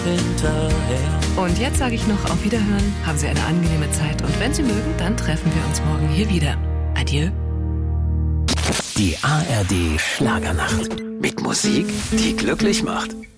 hinterher. Und jetzt sage ich noch auf Wiederhören, haben Sie eine angenehme Zeit und wenn Sie mögen, dann treffen wir uns morgen hier wieder. Adieu. Die ARD Schlagernacht. Mit Musik, die glücklich macht.